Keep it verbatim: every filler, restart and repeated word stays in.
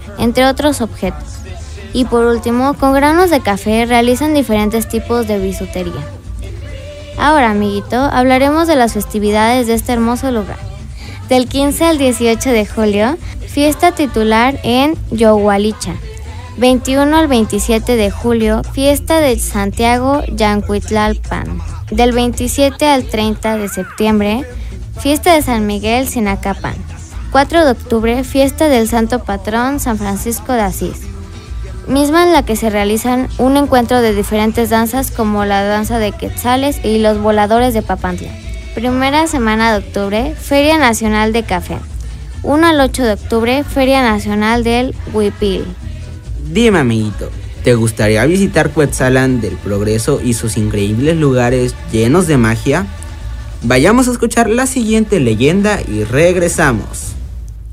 entre otros objetos. Y por último, con granos de café realizan diferentes tipos de bisutería. Ahora, amiguito, hablaremos de las festividades de este hermoso lugar. Del quince al dieciocho de julio, fiesta titular en Yohualicha. veintiuno al veintisiete de julio, fiesta de Santiago Yancuitlalpan. Del veintisiete al treinta de septiembre, fiesta de San Miguel Sinacapan. cuatro de octubre, fiesta del Santo Patrón San Francisco de Asís, misma en la que se realizan un encuentro de diferentes danzas como la danza de quetzales y los voladores de Papantla. Primera semana de octubre, Feria Nacional de Café. uno al ocho de octubre, Feria Nacional del Huipil. Dime, amiguito, ¿te gustaría visitar Cuetzalan del Progreso y sus increíbles lugares llenos de magia? Vayamos a escuchar la siguiente leyenda y regresamos.